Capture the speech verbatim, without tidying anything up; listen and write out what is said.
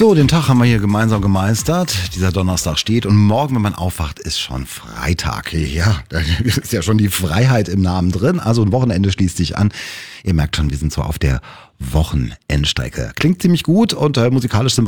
So, den Tag haben wir hier gemeinsam gemeistert. Dieser Donnerstag steht und morgen, wenn man aufwacht, ist schon Freitag. Ja, da ist ja schon die Freiheit im Namen drin. Also ein Wochenende schließt sich an. Ihr merkt schon, wir sind so auf der Wochenendstrecke. Klingt ziemlich gut und äh, musikalisch sind